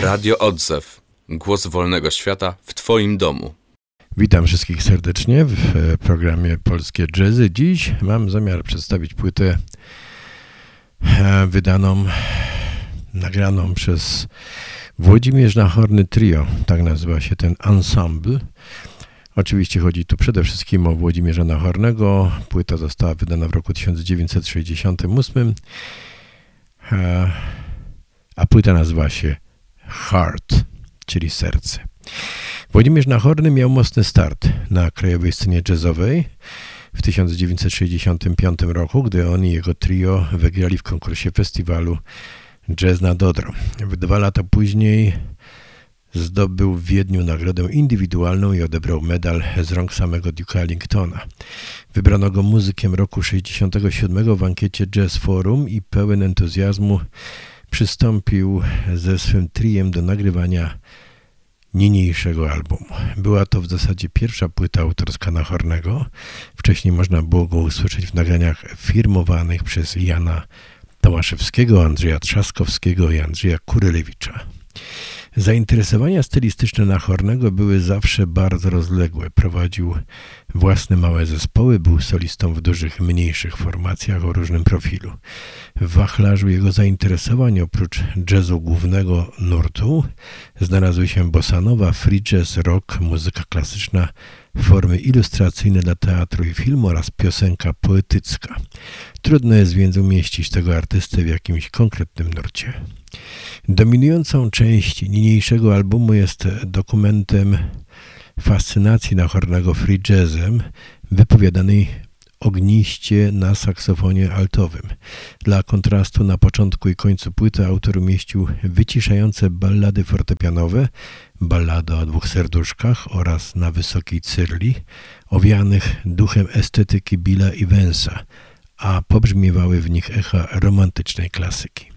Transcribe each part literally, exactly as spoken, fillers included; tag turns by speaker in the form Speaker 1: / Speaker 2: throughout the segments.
Speaker 1: Radio Odzew. Głos wolnego świata w Twoim domu.
Speaker 2: Witam wszystkich serdecznie w programie Polskie Jazzy. Dziś mam zamiar przedstawić płytę wydaną, nagraną przez Włodzimierz Nachorny Trio. Tak nazywa się ten ensemble. Oczywiście chodzi tu przede wszystkim o Włodzimierza Nachornego. Płyta została wydana w roku tysiąc dziewięćset sześćdziesiątym ósmym, a płyta nazywa się Heart, czyli serce. Włodzimierz Nachorny miał mocny start na krajowej scenie jazzowej w tysiąc dziewięćset sześćdziesiątym piątym roku, gdy on i jego trio wygrali w konkursie festiwalu Jazz nad Odrą. Dwa lata później zdobył w Wiedniu nagrodę indywidualną i odebrał medal z rąk samego Duke'a Ellingtona. Wybrano go muzykiem roku sześćdziesiątego siódmego w ankiecie Jazz Forum i pełen entuzjazmu przystąpił ze swym triem do nagrywania niniejszego albumu. Była to w zasadzie pierwsza płyta autorska Nachornego. Wcześniej można było go usłyszeć w nagraniach firmowanych przez Jana Tomaszewskiego, Andrzeja Trzaskowskiego i Andrzeja Kurylewicza. Zainteresowania stylistyczne Nachornego były zawsze bardzo rozległe. Prowadził własne małe zespoły, był solistą w dużych, mniejszych formacjach o różnym profilu. W wachlarzu jego zainteresowań oprócz jazzu głównego nurtu znalazły się bossa nova, free jazz, rock, muzyka klasyczna, formy ilustracyjne dla teatru i filmu oraz piosenka poetycka. Trudno jest więc umieścić tego artystę w jakimś konkretnym nurcie. Dominującą część niniejszego albumu jest dokumentem fascynacji Nachornego free jazzem, wypowiadanej ogniście na saksofonie altowym. Dla kontrastu na początku i końcu płyty autor umieścił wyciszające ballady fortepianowe, ballada o dwóch serduszkach oraz na wysokiej cyrli, owianych duchem estetyki Billa Evansa, a pobrzmiewały w nich echa romantycznej klasyki.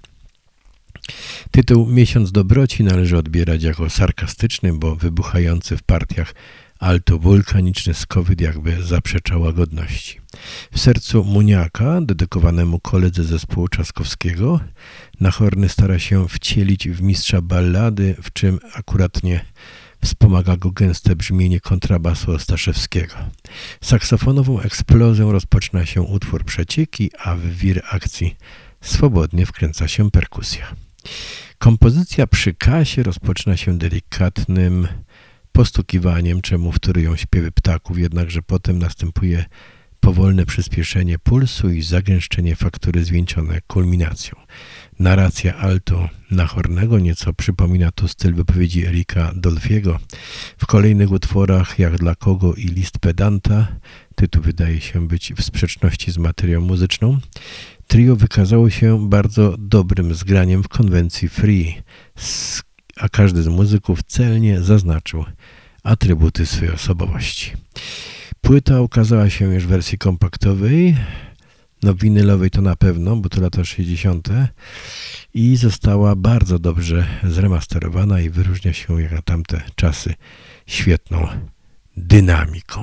Speaker 2: Tytuł Miesiąc dobroci należy odbierać jako sarkastyczny, bo wybuchający w partiach alto-wulkaniczny skowyt jakby zaprzeczał łagodności. W sercu Muniaka, dedykowanemu koledze zespołu Trzaskowskiego, Nachorny stara się wcielić w mistrza ballady, w czym akuratnie wspomaga go gęste brzmienie kontrabasu Ostaszewskiego. Saksofonową eksplozją rozpoczyna się utwór Przecieki, a w wir akcji swobodnie wkręca się perkusja. Kompozycja przy kasie rozpoczyna się delikatnym postukiwaniem, czemu wtórują śpiewy ptaków, jednakże potem następuje powolne przyspieszenie pulsu i zagęszczenie faktury zwieńczone kulminacją. Narracja alto Nachornego nieco przypomina tu styl wypowiedzi Erika Dolphy'ego. W kolejnych utworach, jak Dla kogo i List pedanta, tytuł wydaje się być w sprzeczności z materią muzyczną. Trio wykazało się bardzo dobrym zgraniem w konwencji free, a każdy z muzyków celnie zaznaczył atrybuty swojej osobowości. Płyta ukazała się już w wersji kompaktowej, no winylowej to na pewno, bo to lata sześćdziesiąte i została bardzo dobrze zremasterowana i wyróżnia się jak na tamte czasy świetną dynamiką.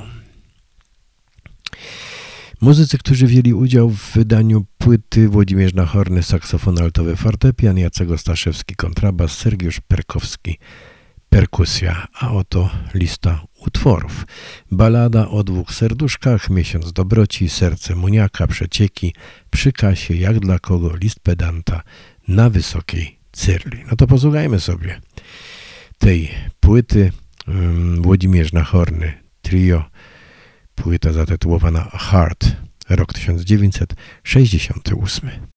Speaker 2: Muzycy, którzy wzięli udział w wydaniu płyty: Włodzimierz Nachorny saksofon altowy, fortepian, Jacek Ostaszewski kontrabas, Sergiusz Perkowski perkusja, a oto lista utworów. Balada o dwóch serduszkach, Miesiąc dobroci, Serce Muniaka, Przecieki, Przy kasie, Jak dla kogo, List pedanta, Na wysokiej cyrli. No to posłuchajmy sobie tej płyty. Włodzimierz Nachorny Trio, płyta zatytułowana Heart, rok tysiąc dziewięćset sześćdziesiąty ósmy.